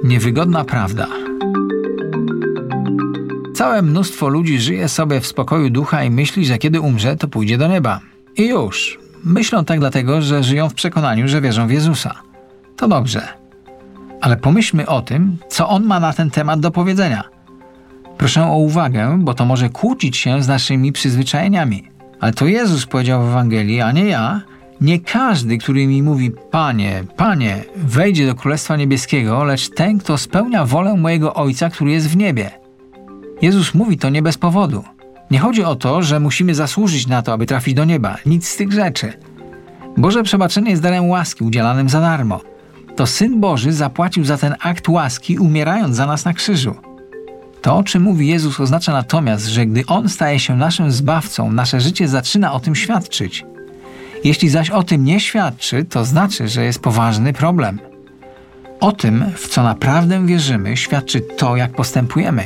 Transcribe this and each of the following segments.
Niewygodna prawda. Całe mnóstwo ludzi żyje sobie w spokoju ducha i myśli, że kiedy umrze, to pójdzie do nieba. I już. Myślą tak dlatego, że żyją w przekonaniu, że wierzą w Jezusa. To dobrze. Ale pomyślmy o tym, co On ma na ten temat do powiedzenia. Proszę o uwagę, bo to może kłócić się z naszymi przyzwyczajeniami. Ale to Jezus powiedział w Ewangelii, a nie ja. Nie każdy, który mi mówi: Panie, Panie, wejdzie do Królestwa Niebieskiego, lecz ten, kto spełnia wolę mojego Ojca, który jest w niebie. Jezus mówi to nie bez powodu. Nie chodzi o to, że musimy zasłużyć na to, aby trafić do nieba. Nic z tych rzeczy. Boże przebaczenie jest darem łaski udzielanym za darmo. To Syn Boży zapłacił za ten akt łaski, umierając za nas na krzyżu. To, o czym mówi Jezus, oznacza natomiast, że gdy On staje się naszym Zbawcą, nasze życie zaczyna o tym świadczyć. Jeśli zaś o tym nie świadczy, to znaczy, że jest poważny problem. O tym, w co naprawdę wierzymy, świadczy to, jak postępujemy.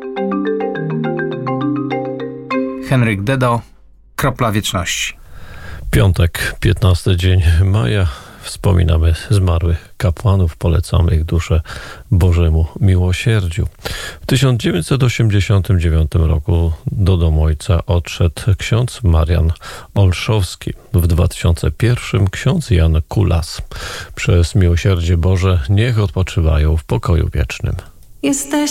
Henryk Dedo, Kropla Wieczności. Piątek, 15 dzień maja. Wspominamy zmarłych kapłanów, polecamy ich duszę Bożemu miłosierdziu. W 1989 roku do domu Ojca odszedł ksiądz Marian Olszowski. W 2001 ksiądz Jan Kulas. Przez miłosierdzie Boże niech odpoczywają w pokoju wiecznym. Jesteś